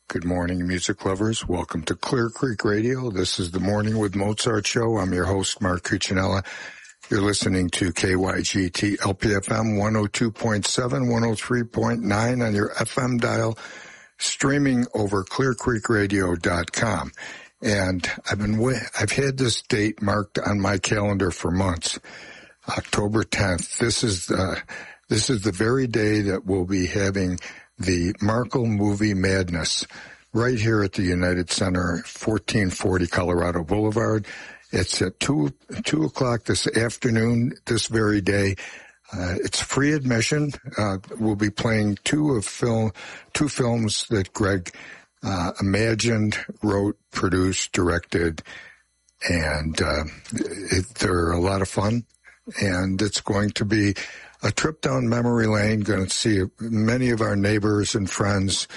Good morning, music lovers. Welcome to Clear Creek Radio. This is the Morning with Mozart show. I'm your host, Mark Cuccinella. You're listening to KYGT LPFM 102.7, 103.9 on your FM dial, streaming over clearcreekradio.com. And I've had this date marked on my calendar for months, October 10th. This is the very day that we'll be having the Markle Movie Madness right here at the United Center, 1440 Colorado Boulevard. It's at 2 o'clock this afternoon, this very day. It's free admission. We'll be playing two films that Greg imagined, wrote, produced, directed, and they're a lot of fun. And it's going to be a trip down memory lane. Going to see many of our neighbors and friends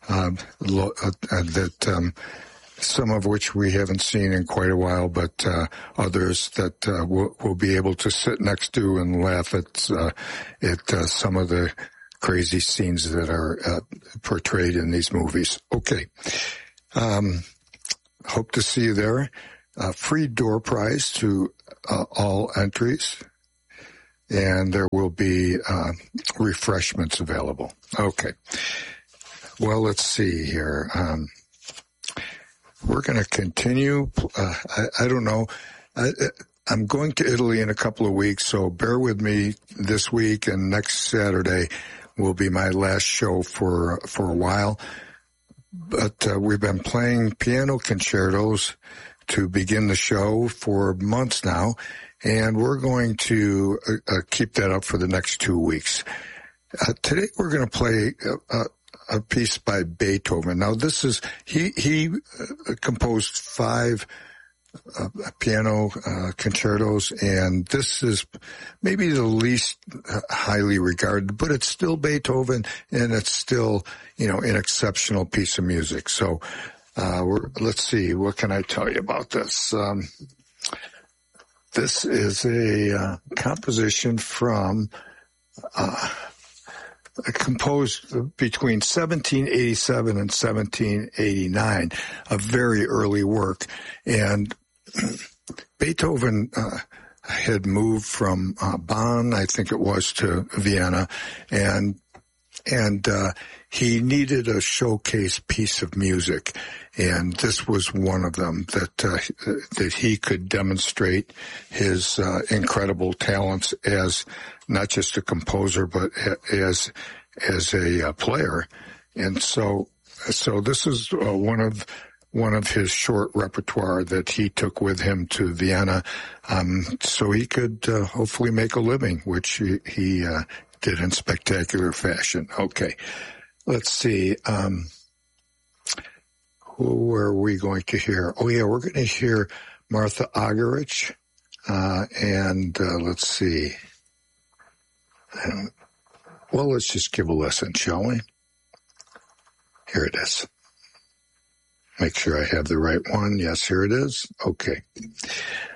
that some of which we haven't seen in quite a while, but others that we'll be able to sit next to and laugh at some of the crazy scenes that are portrayed in these movies. Okay. Hope to see you there. Free door prize to all entries. And there will be refreshments available. Okay. Well, let's see here. We're going to continue. I don't know. I'm going to Italy in a couple of weeks, so bear with me this week, and next Saturday will be my last show for a while. But we've been playing piano concertos to begin the show for months now, and we're going to keep that up for the next 2 weeks. Today we're going to play a piece by Beethoven. Now this is, he composed 5 piano concertos, and this is maybe the least highly regarded, but it's still Beethoven, and it's still, an exceptional piece of music. So let's see, what can I tell you about this? This is a composition from composed between 1787 and 1789, a very early work. And Beethoven had moved from Bonn, I think it was, to Vienna, and he needed a showcase piece of music, and this was one of them that he could demonstrate his incredible talents as not just a composer but as a player. And so this is one of his short repertoire that he took with him to Vienna, so he could hopefully make a living, which he did in spectacular fashion. Okay, let's see. Who are we going to hear? Oh yeah, we're going to hear Martha Argerich, and let's see. Well, let's just give a listen, shall we? Here it is. Make sure I have the right one. Yes, here it is. Okay.